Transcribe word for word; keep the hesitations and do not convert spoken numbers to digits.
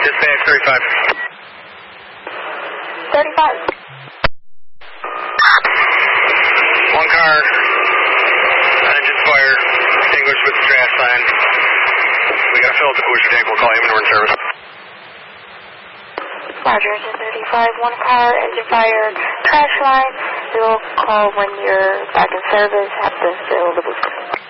Dispatch thirty-five. thirty-five. One car, engine fire, extinguished with the trash sign. We got to fill up the booster tank. We'll call you when we're in service. Roger, engine thirty-five. One car, engine fire, trash line. We'll call when you're back in service. Have to fill the booster.